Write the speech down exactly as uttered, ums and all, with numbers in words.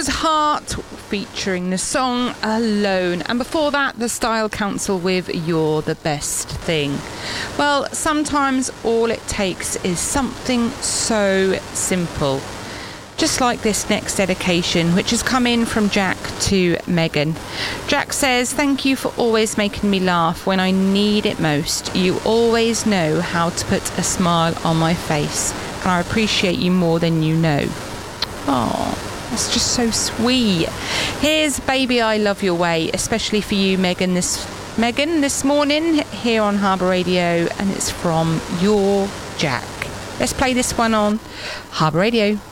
was Heart featuring the song Alone, and before that the Style Council with You're the Best Thing. Well, sometimes all it takes is something so simple, just like this next dedication, which has come in from Jack to Megan. Jack says, thank you for always making me laugh when I need it most. You always know how to put a smile on my face, and I appreciate you more than you know. Oh, that's just so sweet. Here's Baby I Love Your Way, especially for you, Megan, this Megan this morning here on Harbour Radio, and it's from your Jack. Let's play this one on Harbour Radio.